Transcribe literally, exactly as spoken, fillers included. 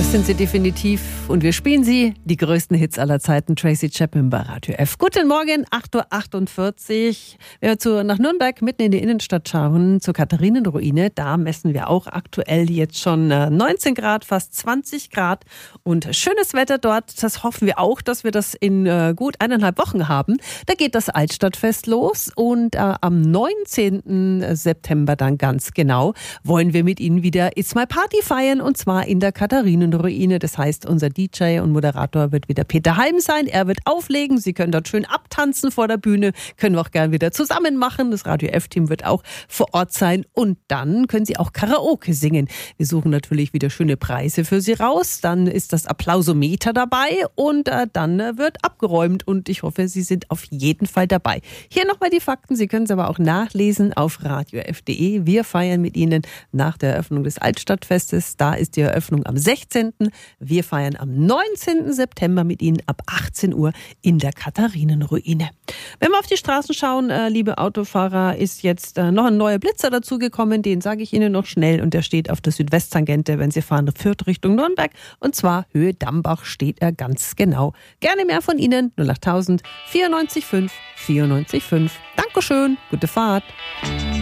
Das sind sie definitiv. Und wir spielen sie, die größten Hits aller Zeiten, Tracy Chapman bei Radio F. Guten Morgen, acht Uhr achtundvierzig. Wir zu, nach Nürnberg mitten in die Innenstadt schauen, zur Katharinenruine. Da messen wir auch aktuell jetzt schon neunzehn Grad, fast zwanzig Grad. Und schönes Wetter dort. Das hoffen wir auch, dass wir das in äh, gut eineinhalb Wochen haben. Da geht das Altstadtfest los. Und äh, am neunzehnten September dann ganz genau wollen wir mit Ihnen wieder It's My Party feiern. Und zwar in der Katharinenruine. Das heißt, unser D J und Moderator wird wieder Peter Heim sein. Er wird auflegen. Sie können dort schön abtanzen vor der Bühne. Können wir auch gern wieder zusammen machen. Das Radio F-Team wird auch vor Ort sein. Und dann können Sie auch Karaoke singen. Wir suchen natürlich wieder schöne Preise für Sie raus. Dann ist das Applausometer dabei. Und äh, dann äh, wird abgeräumt. Und ich hoffe, Sie sind auf jeden Fall dabei. Hier nochmal die Fakten. Sie können es aber auch nachlesen auf radio f punkt de. Wir feiern mit Ihnen nach der Eröffnung des Altstadtfestes. Da ist die Eröffnung am sechzehnten Wir feiern am neunzehnten September mit Ihnen ab achtzehn Uhr in der Katharinenruine. Wenn wir auf die Straßen schauen, äh, liebe Autofahrer, ist jetzt äh, noch ein neuer Blitzer dazugekommen. Den sage ich Ihnen noch schnell. Und der steht auf der Südwesttangente, wenn Sie fahren, Fürth Richtung Nürnberg. Und zwar Höhe Dambach steht er ganz genau. Gerne mehr von Ihnen. null acht tausend vierundneunzig fünf vierundneunzig fünf. Dankeschön. Gute Fahrt.